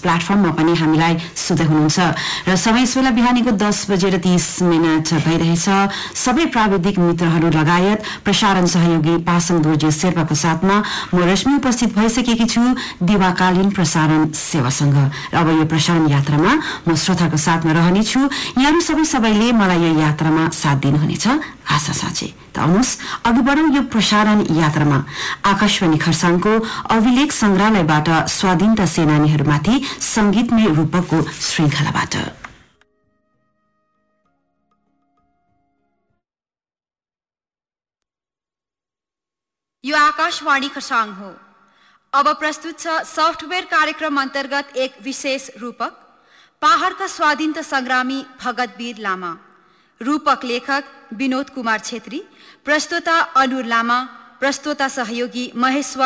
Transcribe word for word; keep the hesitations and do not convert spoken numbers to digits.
प्लेटफर्ममा पनि हामीलाई सुन्दै हुनुहुन्छ र समय बेला बिहानीको दस बजेर तीस मिनट भइरहेछ। सबै प्राविधिक मित्रहरू लगायत प्रसारण सहयोगी पासङ दोर्जे शेर्पाको साथमा म रश्मि उपस्थित भइसकेकी छु दिवाकालीन प्रसारण सेवासँग। र अब यो प्रसारण यात्रामा म श्रोताको साथमा रहनेछु। यहाँहरू सबै सबैले मलाई यो यात्रामा साथ दिनुहुनेछ आशा साँचे। त आउनुहोस् अघि बढौं यो प्रसारण यात्रामा आकाशवाणी खरसाङको अभिलेख संग्रहालयबाट स्वाधीनता सेनानीहरूमाथि संगीतमय रूपकको श्रृंखलाबाट। यो आकाशवाणी खरसाङ हो। अब प्रस्तुत छ सफ्टवेयर कार्यक्रम अन्तर्गत एक विशेष रूपक पहाड़का स्वाधीनता संग्रामी भगत वीर लामा। रूपक लेखक विनोद कुमार छेत्री, प्रस्तोता अनुर लामा, प्रस्तोता सहयोगी महेश्वर